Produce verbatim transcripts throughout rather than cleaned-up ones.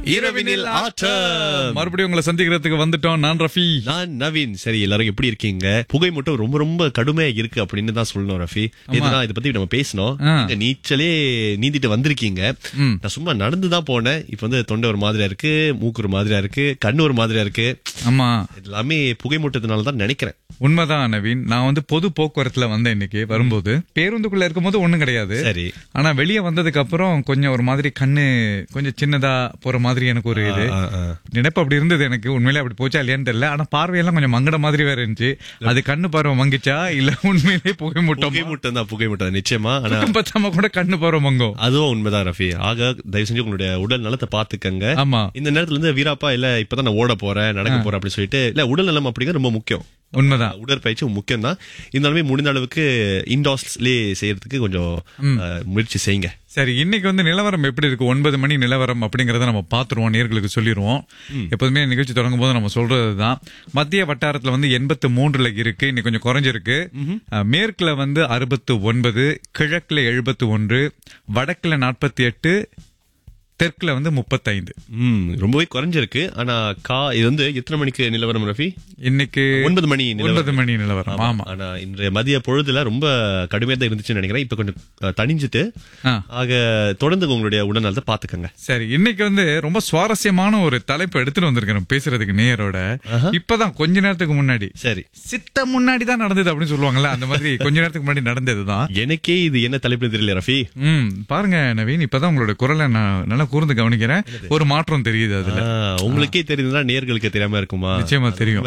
இரவினில் ஆட்டம். மறுபடியும் உங்களை சந்திக்கிறதுக்கு வந்துட்டோம். நான் ரஃபி, நான் நவீன். சரி, எல்லாரும் எப்படி இருக்கீங்க? புகை மட்டும் ரொம்ப ரொம்ப கடுமையா இருக்கு அப்படின்னு தான் சொல்லணும் ரஃபி. இதுதான் இதை பத்தி நம்ம பேசணும். நீங்க நீச்சலே நீந்திட்டு வந்திருக்கீங்க. நான் சும்மா நடந்துதான் போனேன். இப்ப வந்து தொண்டை ஒரு மாதிரியா இருக்கு, மூக்கு ஒரு மாதிரியா இருக்கு, கண்ணு ஒரு மாதிரியா இருக்கு. ஆமா, எல்லாமே புகை மூட்டத்தினால தான் நினைக்கிறேன். உண்மைதான் நவீன். நான் வந்து பொது போக்குவரத்துல வந்தேன் இன்னைக்கு. வரும்போது பேருந்துக்குள்ள இருக்கும்போது ஒண்ணும் கிடையாது. சரி, ஆனா வெளியே வந்ததுக்கு அப்புறம் கொஞ்சம் ஒரு மாதிரி கண்ணு கொஞ்சம் சின்னதா போற மாதிரி எனக்கு ஒரு இது நினைப்பு அப்படி இருந்தது. எனக்கு உண்மையிலே அப்படி போச்சா இல்லையான்னு தெரியல. ஆனா பார்வையெல்லாம் கொஞ்சம் மங்கட மாதிரி வேற இருந்துச்சு. அது கண்ணு பார்வை மங்கிச்சா இல்ல உண்மையிலே புகை மூட்டம்? புகை மூட்டம் தான், புகை மூட்டம் நிச்சயமா. ஆனா பத்தாம கூட கண்ணு பார்வை மங்கும். அதுவும் உண்மைதான் ரஃபி. ஆக தயவு செஞ்சு உங்களுடைய உடல் நலத்தை பாத்துக்கங்க. ஆமா, இந்த நேரத்துல இருந்து வீராப்பா இல்ல இப்பதான் நான் ஓட போறேன், நடக்க போறேன் அப்படி சொல்லிட்டு இல்ல, உடல் நலம் அப்படிங்கிறது ரொம்ப முக்கியம். உண்மைதான், உடற்பயிற்சி முக்கியம் தான். இருந்தாலுமே முடிந்த அளவுக்கு இன்டோர்ஸ்லயே செய்யறதுக்கு கொஞ்சம் முயற்சி செய்யுங்க. சரி, இன்னைக்கு வந்து நிலவரம் எப்படி இருக்கு? ஒன்பது மணி நிலவரம் அப்படிங்கறத நம்ம பாத்துருவோம், நேர்களுக்கு சொல்லிடுவோம். எப்போதுமே நிகழ்ச்சி தொடங்கும் போது நம்ம சொல்றதுதான். மத்திய வட்டாரத்துல வந்து எண்பத்து மூன்றுல இருக்கு, இன்னைக்கு கொஞ்சம் குறைஞ்சிருக்கு. மேற்குல வந்து அறுபத்து ஒன்பது, கிழக்குல எழுபத்து ஒன்று, வடக்குல நாற்பத்தி எட்டு, தெற்குல வந்து முப்பத்தைந்து. ம் ரொம்பவே குறைஞ்சிருக்கு. ஆனா கா இது வந்து எத்தனை மணிக்கு நிலவரம் ரஃபி? இன்னைக்கு ஒன்பது மணி ஒன்பது மணி நிலவரம். ஆமா, ஆனா இன்றைய மதிய பொழுதுல ரொம்ப கடுமையா தான் இருந்துச்சுன்னு நினைக்கிறேன். இப்ப கொஞ்சம் தணிஞ்சிட்டு. ஆக தொடர்ந்து உங்களுடைய உடல்நலத்தை பாத்துக்கங்க. சரி, இன்னைக்கு வந்து ரொம்ப சுவாரஸ்யமான ஒரு தலைப்பு எடுத்துட்டு வந்திருக்கிறேன் பேசுறதுக்கு நேயரோட. இப்பதான் கொஞ்ச நேரத்துக்கு முன்னாடி, சரி சித்த முன்னாடி தான் நடந்தது அப்படின்னு சொல்லுவாங்கல்ல, அந்த மாதிரி கொஞ்ச நேரத்துக்கு முன்னாடி நடந்ததுதான். எனக்கே இது என்ன தலைப்புன்னு தெரியல ரஃபி. ம் பாருங்க நவீன், இப்பதான் உங்களோட குரலை நான் நல்லா கூர்ந்து கவனிக்கிறேன். ஒரு மாற்றம் தெரியுது அதுல. உங்களுக்கே தெரியுதுன்னா நேர்களுக்கு தெரியாம இருக்குமா? நிச்சயமா தெரியும்.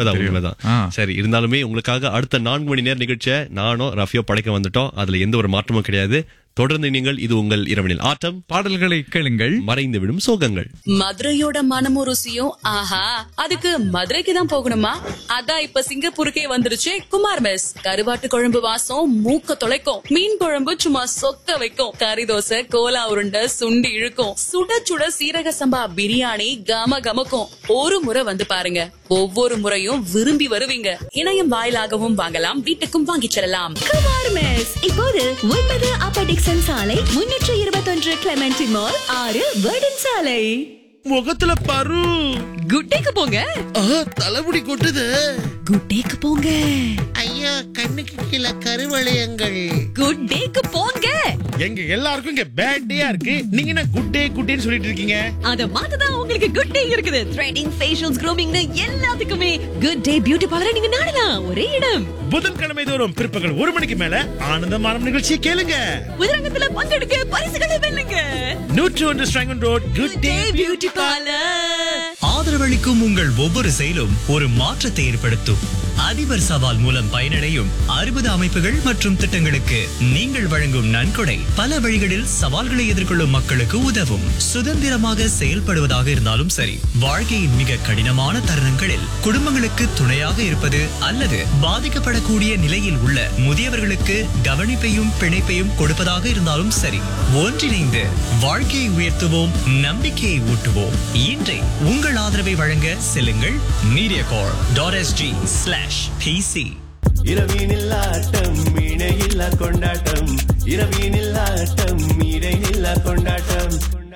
சரி, இருந்தாலுமே உங்களுக்காக அடுத்த நான்கு மணி நேர நிகழ்ச்சியை நானும் ரஃபியோ படைக்க வந்துட்டோம். அதுல எந்த ஒரு மாற்றமும் கிடையாது. தொடர்ந்து நீங்கள் இது உங்கள் இரவனில் ஆட்டம். பாடல்களை கேளுங்கள், மறைந்து விடும் சோகங்கள். மதுரையோட மனமும் ருசியும் ஆஹா, அதுக்கு மதுரைக்கு தான் போகணுமா? அதான் இப்ப சிங்கப்பூருக்கே வந்துருச்சு குமார் மெஸ். கருவாட்டு குழம்பு வாசம் மூக்க தொலைக்கும், மீன் குழம்பு சும்மா சொக்க வைக்கும், கறி தோசை, கோலா உருண்டை, சுண்டி இழுக்கும், சுட சுட சீரக சம்பா பிரியாணி கம கமக்கும். ஒரு முறை வந்து பாருங்க, ஒவ்வொரு முறையும் விரும்பி வருவீங்க. இணையம் வாயிலாகவும் வாங்கலாம், வீட்டுக்கும் வாங்கிச் செல்லலாம். குமார் மெஸ் இப்போது ஒன்பது அப்பர் டிக்சன் சாலை, முன்னூற்று இருபத்தொன்று கிளெமென்டி மால், ஆறு வேர்டன் சாலை. முகத்துல பரு. குட்டேக்கு போங்க. தலைமுடி கொட்டுது. குட்டேக்கு போங்க. ஐயா, கண்ணுக்கு கீழே கருவளையங்கள். குட்டேக்கு போங்க. எங்க எல்லாருக்கும் இங்க பேட் டேயா இருக்கு. நீங்க என்ன குட் டே குட் டேன்னு சொல்லிட்டு இருக்கீங்க? அத மாத்ததான் உங்களுக்கு குட் டே இருக்குது. த்ரெடிங், ஃபேஷியல்ஸ், க்ரூமிங்னு எல்லாத்துக்குமே குட் டே பியூட்டி பார்லர் நீங்க நாடலாம். ஒரே இடம். புதன்கிழமை தோறும் பிற்பகல் ஒரு மணிக்கு மேல ஆனந்தமான நிகழ்ச்சியை கேளுங்க. புதுரங்கத்துல பங்கெடுக்க பரிசுகளை வெல்லுங்க. நூற்று ஒன்று ஸ்ட்ராங்கன் road good day beauty parlour. ஆதரவளிக்கும் உங்கள் ஒவ்வொரு செயலும் ஒரு மாற்றத்தை ஏற்படுத்தும். அதிபர் சவால் மூலம் பயனடையும் அறுபது அமைப்புகள் மற்றும் திட்டங்களுக்கு நீங்கள் வழங்கும் நன்கொடை பல வழிகளில் சவால்களை எதிர்கொள்ளும் மக்களுக்கு உதவும். சுதந்திரமாக செயல்படுவதாக இருந்தாலும் சரி, வாழ்க்கையின் மிக கடினமான தருணங்களில் குடும்பங்களுக்கு துணையாக இருப்பது அல்லது பாதிக்கப்படக்கூடிய நிலையில் உள்ள முதியவர்களுக்கு கவனிப்பையும் பிணைப்பையும் கொடுப்பதாக இருந்தாலும் சரி, ஒன்றிணைந்து வாழ்க்கையை உயர்த்துவோம், நம்பிக்கையை ஊட்டுவோம். இன்றை உங்கள் ஆதரவை வழங்க செல்லுங்கள் மீடியாகார் டாட் எஸ்ஜி ஸ்லாஷ் பிசி. இரவினில் ஆட்டம், இணையில்லா கொண்டாட்டம். இரவினில் ஆட்டம், இணையில்லா கொண்டாட்டம்.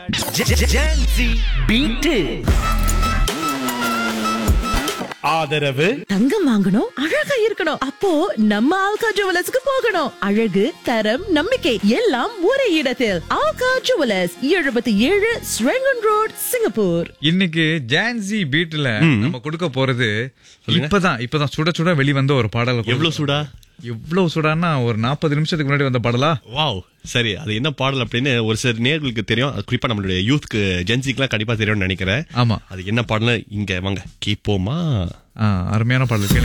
ஜான்சி பீட்டு. ஆதரவு தங்கம் வாங்கணும், அழகா இருக்கணும். அப்போ நம்ம ஆல்கா ஜுவல்லர்ஸ்க்கு போகணும். அழகு, தரம், நம்பிக்கை எல்லாம் ஒரே இடத்தில். ஆல்கா ஜுவல்லர்ஸ், எழுபத்தி ஏழு ஸ்ரெங்கன் ரோட், சிங்கப்பூர். இன்னைக்கு ஜான்சி பீட்ல நம்ம கொடுக்க போறது இப்பதான் இப்பதான் சுட சுட வெளிவந்த ஒரு பாடல். எவ்வளவு சுடா? எவ்வளவு சுடான்னா ஒரு நாற்பது நிமிஷத்துக்கு முன்னாடி வந்த பாடலா? வாவ். சரி, அது என்ன பாடல் அப்படின்னு ஒரு சில நேர்களுக்கு தெரியும். அது குறிப்பா நம்மளுடைய யூத்க்கு, ஜென்சிக்குலாம் கண்டிப்பா தெரியும்னு நினைக்கிறேன். ஆமா, அது என்ன பாடல்? இங்க வாங்க கேப்போமா. அருமையான பாடல் கேளுங்க.